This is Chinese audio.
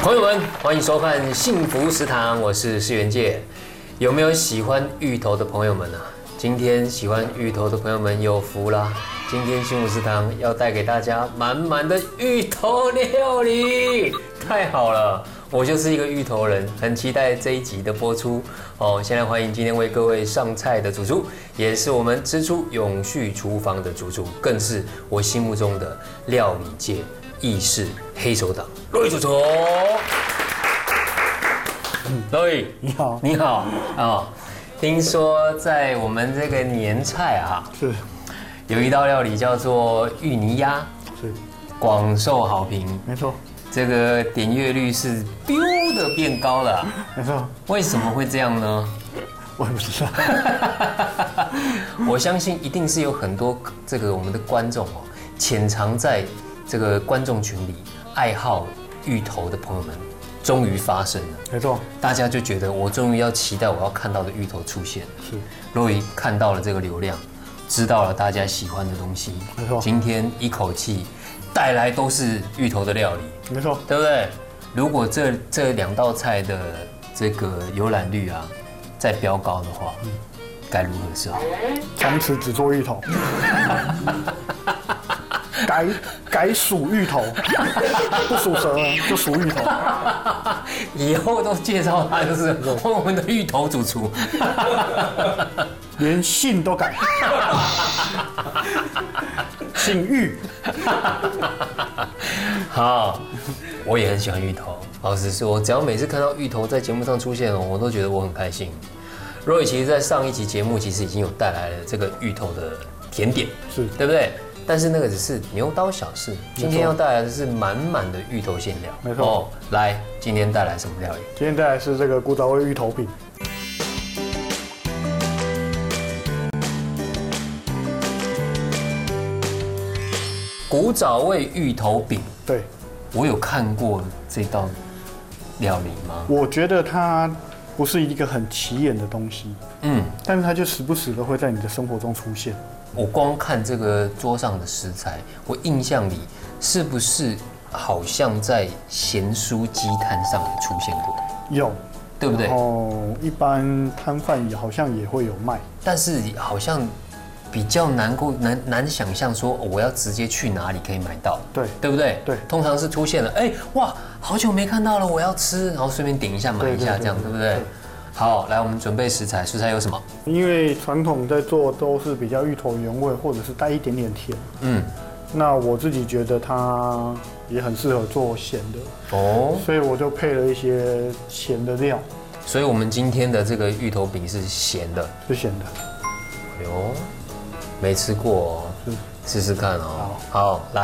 朋友们，欢迎收看幸福食堂，我是施元介。有没有喜欢芋头的朋友们啊？今天喜欢芋头的朋友们有福啦！今天幸福食堂要带给大家满满的芋头料理，太好了！我就是一个芋头人，很期待这一集的播出哦。现在欢迎今天为各位上菜的主厨，也是我们吃出永续厨房的主厨，更是我心目中的料理界意式黑手党Roy主厨。Roy， 你好， 你好啊！听说在我们这个年菜啊， 是有一道料理叫做芋泥鸭， 是广受好评。 没错， 这个点阅率是 biu 的变高了啊， 没错。 为什么会这样呢？ 我也不知道。 我相信一定是有很多这个我们的观众哦，潜藏在这个观众群里爱好芋头的朋友们，终于发生了。 没错， 大家就觉得我终于要期待我要看到的芋头出现。 是 Roy看到了这个流量，知道了大家喜欢的东西， 没错。 今天一口气带来都是芋头的料理， 没错， 对不对？如果这两道菜的这个浏览率啊再飙高的话，该如何是好？ 从此只做芋头，改属芋头，不属蛇就属芋头。 以后都介绍他就是我们的芋头主厨， 连姓都改，姓芋。 好，我也很喜欢芋头。老实说，只要每次看到芋头在节目上出现，我都觉得我很开心。Roy 其实在上一集节目其实已经有带来了这个芋头的甜点， 是对不对？但是那个只是牛刀小试，今天要带来的是满满的芋头馅料。 没错。哦， 来，今天带来什么料理？ 今天带来是这个古早味芋头饼。 古早味芋头饼。 对， 我有看过这道料理吗？ 我觉得它不是一个很起眼的东西，但是它就时不时的会在你的生活中出现。 我光看这个桌上的食材，我印象里是不是好像在咸酥鸡摊上也出现过？ 有， 对不对？ 哦，一般摊贩也好像也会有卖， 但是好像比较难想象说我要直接去哪里可以买到，对不对？ 对， 通常是出现了，哇，好久没看到了，我要吃，然后顺便点一下买一下，这样对不对？好，来我们准备食材，食材有什么？ 因为传统在做都是比较芋头原味，或者是带一点点甜。那我自己觉得它也很适合做咸的哦，所以我就配了一些咸的料。 所以我们今天的这个芋头饼是咸的， 是咸的。 哎呦，没吃过哦，试试看哦。好，来。